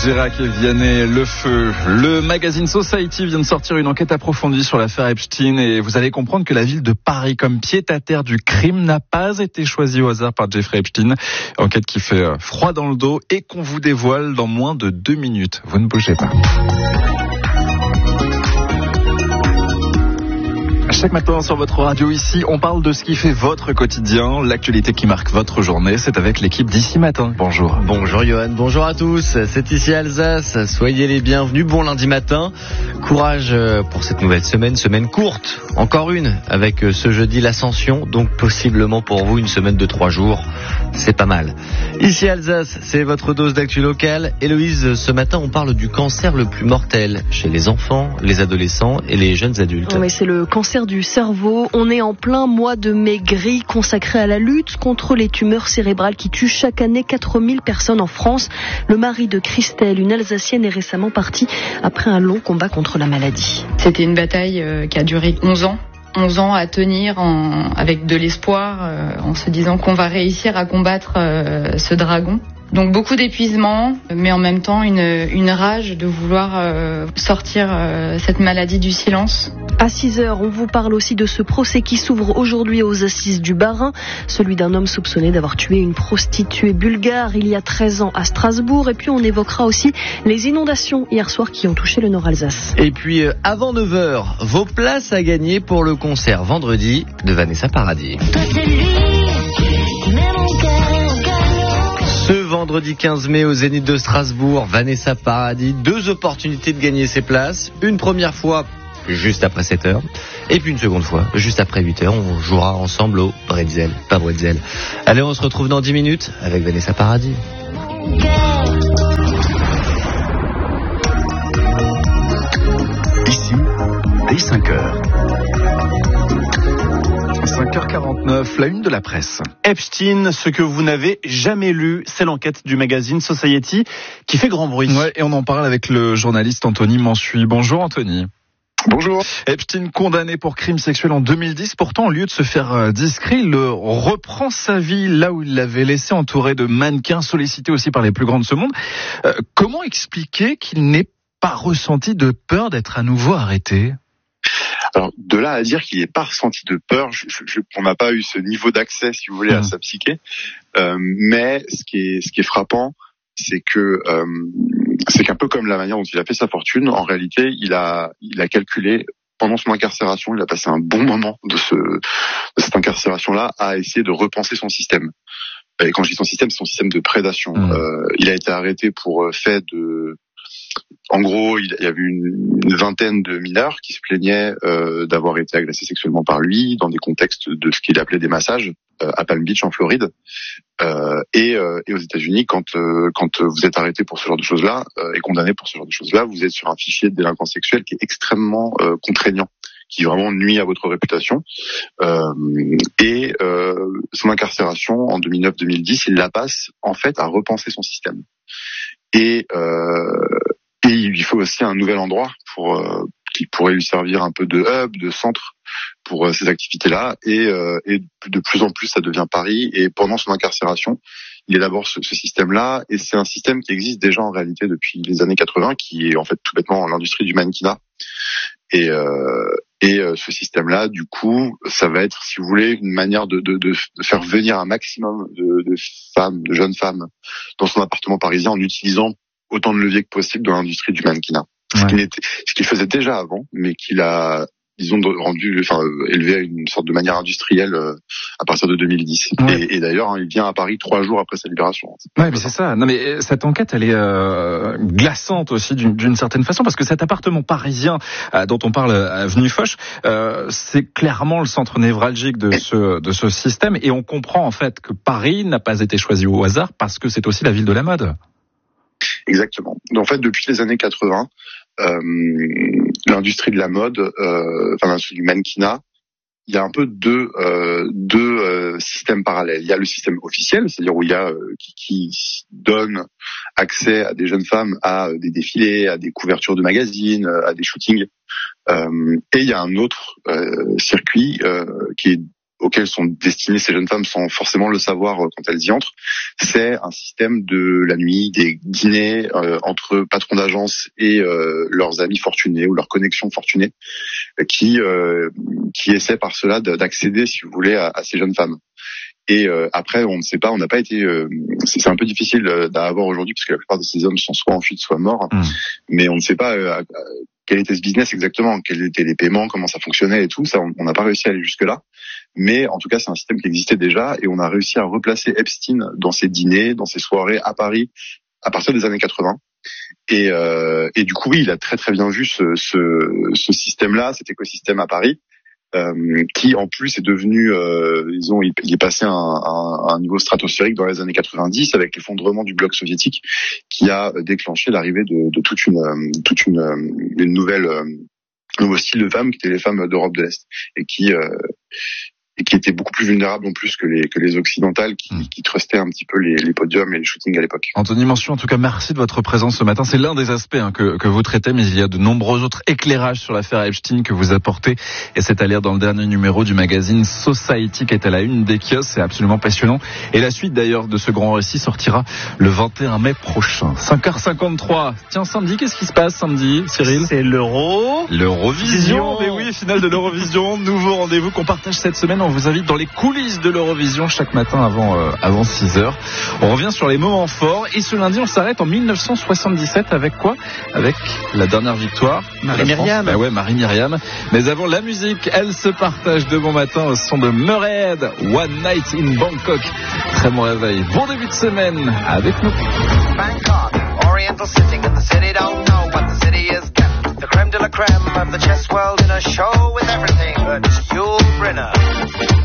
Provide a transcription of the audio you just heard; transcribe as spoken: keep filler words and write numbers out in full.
Girac et Vianney, le feu. Le magazine Society vient de sortir une enquête approfondie sur l'affaire Epstein et vous allez comprendre que la ville de Paris comme pied-à-terre du crime n'a pas été choisie au hasard par Jeffrey Epstein. Enquête qui fait froid dans le dos et qu'on vous dévoile dans moins de deux minutes. Vous ne bougez pas. Chaque matin sur votre radio ici, on parle de ce qui fait votre quotidien, l'actualité qui marque votre journée. C'est avec l'équipe d'Ici Matin. Bonjour. Bonjour Johan, bonjour à tous. C'est Ici Alsace. Soyez les bienvenus. Bon lundi matin. Courage pour cette nouvelle semaine, semaine courte. Encore une avec ce jeudi l'Ascension, donc possiblement pour vous une semaine de trois jours. C'est pas mal. Ici Alsace, c'est votre dose d'actu locale. Héloïse, ce matin on parle du cancer le plus mortel chez les enfants, les adolescents et les jeunes adultes. Oui, c'est le cancer du cerveau. On est en plein mois de mai gris consacré à la lutte contre les tumeurs cérébrales qui tuent chaque année quatre mille personnes en France. Le mari de Christelle, une Alsacienne, est récemment parti après un long combat contre la maladie. C'était une bataille euh, qui a duré onze ans. onze ans à tenir en, avec de l'espoir, euh, en se disant qu'on va réussir à combattre euh, ce dragon. Donc beaucoup d'épuisement, mais en même temps une, une rage de vouloir euh, sortir euh, cette maladie du silence. À six heures, on vous parle aussi de ce procès qui s'ouvre aujourd'hui aux assises du Bas-Rhin, celui d'un homme soupçonné d'avoir tué une prostituée bulgare il y a treize ans à Strasbourg. Et puis on évoquera aussi les inondations hier soir qui ont touché le Nord-Alsace. Et puis euh, avant neuf heures, vos places à gagner pour le concert vendredi de Vanessa Paradis. Ce vendredi quinze mai au Zénith de Strasbourg, Vanessa Paradis, deux opportunités de gagner ses places. Une première fois juste après sept heures et puis une seconde fois juste après huit heures. On jouera ensemble au Bretzel, pas Bretzel. Allez, on se retrouve dans dix minutes avec Vanessa Paradis. Ici, dès cinq heures. cinq heures quarante-neuf, la une de la presse. Epstein, ce que vous n'avez jamais lu, c'est l'enquête du magazine Society qui fait grand bruit. Ouais, et on en parle avec le journaliste Anthony Mansuy. Bonjour Anthony. Bonjour. Epstein condamné pour crime sexuel en deux mille dix. Pourtant, au lieu de se faire discret, il reprend sa vie là où il l'avait laissé, entouré de mannequins, sollicité aussi par les plus grands de ce monde. Euh, comment expliquer qu'il n'ait pas ressenti de peur d'être à nouveau arrêté ? Alors, de là à dire qu'il n'ait pas ressenti de peur, je, je, on n'a pas eu ce niveau d'accès, si vous voulez, mmh. à sa psyché. Euh, mais ce qui est, ce qui est frappant, c'est que euh, c'est qu'un peu comme la manière dont il a fait sa fortune, en réalité, il a, il a calculé pendant son incarcération, il a passé un bon moment de, ce, de cette incarcération-là à essayer de repenser son système. Et quand je dis son système, c'est son système de prédation. Mmh. Euh, il a été arrêté pour fait de... En gros, il y avait une, une vingtaine de mineurs qui se plaignaient euh, d'avoir été agressés sexuellement par lui dans des contextes de ce qu'il appelait des massages euh, à Palm Beach en Floride. Euh, et, euh, et aux États-Unis, quand euh, quand vous êtes arrêté pour ce genre de choses-là euh, et condamné pour ce genre de choses-là, vous êtes sur un fichier de délinquance sexuelle qui est extrêmement euh, contraignant, qui vraiment nuit à votre réputation. Euh, et euh, son incarcération en deux mille neuf deux mille dix, il la passe en fait à repenser son système. Et euh, Et il lui faut aussi un nouvel endroit pour euh, qui pourrait lui servir un peu de hub, de centre pour euh, ces activités-là. Et, euh, et de plus en plus, ça devient Paris. Et pendant son incarcération, il élabore ce, ce système-là. Et c'est un système qui existe déjà en réalité depuis les années quatre-vingts, qui est en fait tout bêtement l'industrie du mannequinat. Et, euh, et euh, ce système-là, du coup, ça va être, si vous voulez, une manière de, de, de, de faire venir un maximum de, de femmes, de jeunes femmes, dans son appartement parisien en utilisant autant de leviers que possible dans l'industrie du mannequinat. Ouais. Ce qu'il était, ce qu'il faisait déjà avant, mais qu'il a, disons, rendu, enfin, élevé à une sorte de manière industrielle euh, à partir de deux mille dix. Ouais. Et, et d'ailleurs, hein, il vient à Paris trois jours après sa libération. Ouais, mais c'est ça. Non, mais cette enquête, elle est euh, glaçante aussi d'une, d'une certaine façon, parce que cet appartement parisien euh, dont on parle à Avenue Foch, euh, c'est clairement le centre névralgique de ce de ce système, et on comprend en fait que Paris n'a pas été choisi au hasard parce que c'est aussi la ville de la mode. Exactement. En fait, depuis les années quatre-vingts, euh, l'industrie de la mode, euh, enfin l'industrie du mannequinat, il y a un peu deux, euh, deux euh, systèmes parallèles. Il y a le système officiel, c'est-à-dire où il y a euh, qui, qui donne accès à des jeunes femmes à des défilés, à des couvertures de magazines, à des shootings. Euh, et il y a un autre euh, circuit euh, qui est auxquelles sont destinées ces jeunes femmes sans forcément le savoir quand elles y entrent, c'est un système de la nuit, des dîners euh, entre patrons d'agence et euh, leurs amis fortunés ou leurs connexions fortunées, qui euh, qui essaient par cela d'accéder, si vous voulez, à, à ces jeunes femmes. Et euh, après, on ne sait pas, on n'a pas été. Euh, c'est, c'est un peu difficile à avoir aujourd'hui parce que la plupart de ces hommes sont soit en fuite, soit morts. Mmh. Mais on ne sait pas euh, quel était ce business exactement, quels étaient les paiements, comment ça fonctionnait et tout. Ça, on n'a pas réussi à aller jusque là. Mais en tout cas, c'est un système qui existait déjà et on a réussi à replacer Epstein dans ses dîners, dans ses soirées à Paris à partir des années quatre-vingts. Et, euh, et du coup, oui, il a très très bien vu ce, ce, ce système-là, cet écosystème à Paris. Euh, qui en plus est devenu, euh, disons, il, il est passé à un, un, un niveau stratosphérique dans les années quatre-vingt-dix avec l'effondrement du bloc soviétique, qui a déclenché l'arrivée de, de toute une, toute une, une nouvelle, un nouveau style de femmes qui étaient les femmes d'Europe de l'Est et qui, euh, et qui étaient beaucoup plus vulnérables en plus que les que les occidentales qui, mmh. qui trustaient un petit peu les, les podiums et les shootings à l'époque. Anthony Manchon, en tout cas, merci de votre présence ce matin. C'est l'un des aspects hein, que que vous traitez, mais il y a de nombreux autres éclairages sur l'affaire Epstein que vous apportez, et c'est à lire dans le dernier numéro du magazine Society qui est à la une des kiosques. C'est absolument passionnant. Et la suite d'ailleurs de ce grand récit sortira le vingt et un mai prochain. cinq heures cinquante-trois. Tiens, samedi, qu'est-ce qui se passe samedi, Cyril? C'est l'Euro. L'Eurovision. Mais oui, finale de l'Eurovision. Nouveau rendez-vous qu'on partage cette semaine. On vous invite dans les coulisses de l'Eurovision chaque matin avant euh, avant six heures. On revient sur les moments forts et ce lundi on s'arrête en mille neuf cent soixante-dix-sept avec quoi? Avec la dernière victoire. Marie-Myriam. Bah ouais, Marie-Myriam. Mais avant la musique, elle se partage de bon matin au son de Murray, One Night in Bangkok. Très bon réveil. Bon début de semaine avec nous. Bangkok, Oriental sitting in the city, don't know what the city is kept. The creme de la creme of the chess world in a show with everything but Yul Brynner.